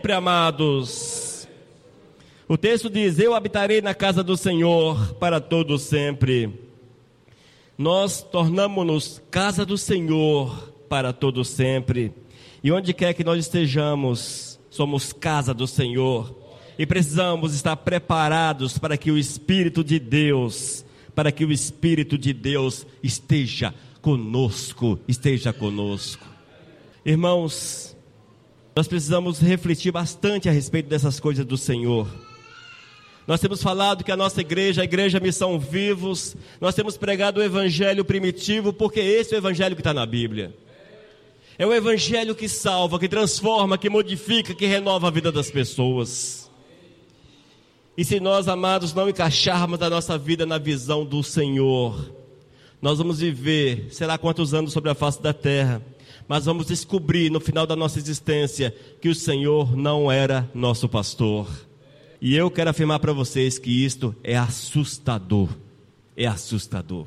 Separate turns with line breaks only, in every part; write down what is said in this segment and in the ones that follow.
sempre, amados. O texto diz: eu habitarei na casa do Senhor para todo sempre. Nós tornamo-nos casa do Senhor para todo sempre. E onde quer que nós estejamos, somos casa do Senhor. E precisamos estar preparados para que o Espírito de Deus, esteja conosco. Irmãos, nós precisamos refletir bastante a respeito dessas coisas do Senhor. Nós temos falado que a nossa igreja, a Igreja Missão Vivos, nós temos pregado o evangelho primitivo, porque esse é o evangelho que está na Bíblia. É o evangelho que salva, que transforma, que modifica, que renova a vida das pessoas. E se nós, amados, não encaixarmos a nossa vida na visão do Senhor, nós vamos viver, sei lá quantos anos sobre a face da terra, mas vamos descobrir no final da nossa existência que o Senhor não era nosso pastor. E eu quero afirmar para vocês que isto é assustador. É assustador.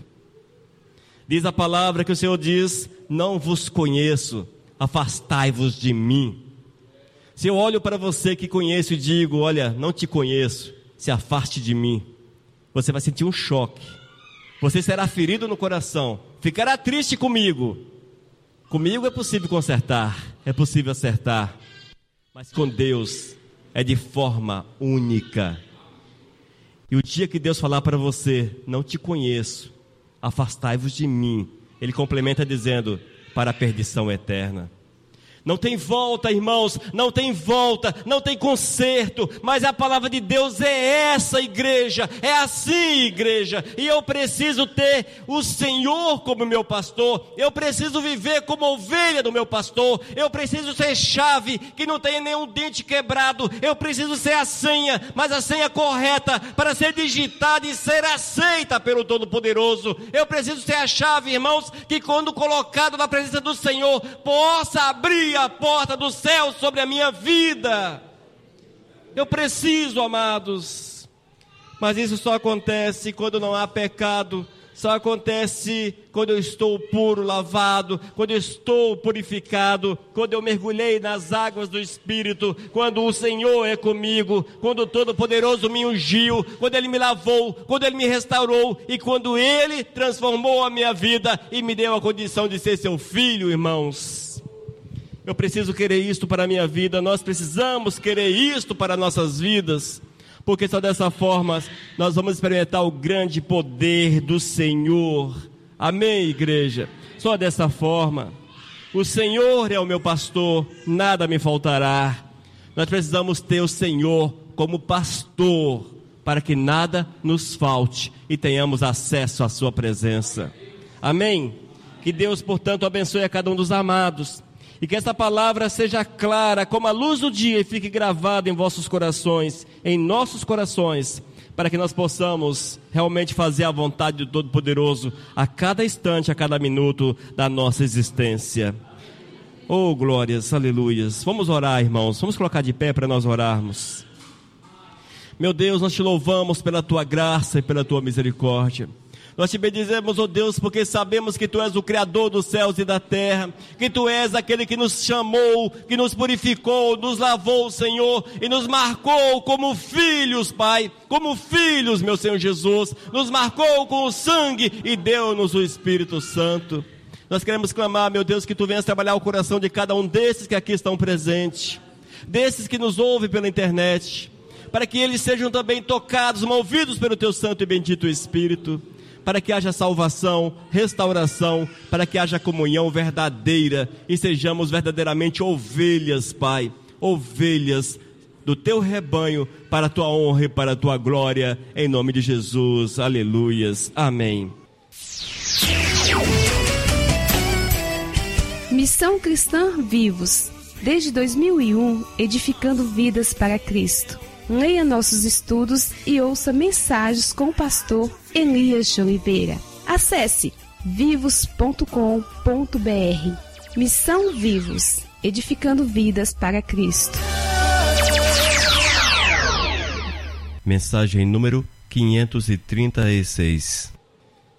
Diz a palavra que o Senhor diz: não vos conheço, afastai-vos de mim. Se eu olho para você que conheço e digo: olha, não te conheço, se afaste de mim, você vai sentir um choque. Você será ferido no coração, ficará triste comigo. Comigo é possível consertar, é possível acertar, mas com Deus é de forma única. E o dia que Deus falar para você: não te conheço, afastai-vos de mim, Ele complementa dizendo: para a perdição eterna. Não tem volta, irmãos, não tem volta, não tem conserto, mas a palavra de Deus é essa, igreja, é assim, igreja, e eu preciso ter o Senhor como meu pastor, eu preciso viver como ovelha do meu pastor, eu preciso ser chave, que não tenha nenhum dente quebrado, eu preciso ser a senha, mas a senha correta, para ser digitada e ser aceita pelo Todo-Poderoso. Eu preciso ser a chave, irmãos, que quando colocado na presença do Senhor, possa abrir a porta do céu sobre a minha vida. Eu preciso, amados, mas isso só acontece quando não há pecado, só acontece quando eu estou puro, lavado, quando eu estou purificado, quando eu mergulhei nas águas do Espírito, quando o Senhor é comigo, quando o Todo-Poderoso me ungiu, quando Ele me lavou, quando Ele me restaurou e quando Ele transformou a minha vida e me deu a condição de ser seu filho, irmãos. Eu preciso querer isto para a minha vida, nós precisamos querer isto para nossas vidas, porque só dessa forma nós vamos experimentar o grande poder do Senhor. Amém, igreja? Só dessa forma. O Senhor é o meu pastor, nada me faltará. Nós precisamos ter o Senhor como pastor, para que nada nos falte e tenhamos acesso à sua presença. Amém? Que Deus, portanto, abençoe a cada um dos amados. E que essa palavra seja clara como a luz do dia e fique gravada em vossos corações, em nossos corações, para que nós possamos realmente fazer a vontade do Todo-Poderoso a cada instante, a cada minuto da nossa existência. Oh, glórias, aleluias. Vamos orar, irmãos, vamos colocar de pé para nós orarmos. Meu Deus, nós te louvamos pela tua graça e pela tua misericórdia. Nós te bendizemos, ó Deus, porque sabemos que Tu és o Criador dos céus e da terra, que Tu és aquele que nos chamou, que nos purificou, nos lavou, Senhor, e nos marcou como filhos, Pai, como filhos, meu Senhor Jesus, nos marcou com o sangue e deu-nos o Espírito Santo. Nós queremos clamar, meu Deus, que Tu venhas trabalhar o coração de cada um desses que aqui estão presentes, desses que nos ouvem pela internet, para que eles sejam também tocados, movidos pelo Teu Santo e bendito Espírito, para que haja salvação, restauração, para que haja comunhão verdadeira e sejamos verdadeiramente ovelhas, Pai, ovelhas do Teu rebanho, para a Tua honra e para a Tua glória, em nome de Jesus, aleluias, amém.
Missão Cristã Vivos, desde 2001, edificando vidas para Cristo. Leia nossos estudos e ouça mensagens com o pastor Elias de Oliveira. Acesse vivos.com.br. Missão Vivos, edificando vidas para Cristo.
Mensagem número 536.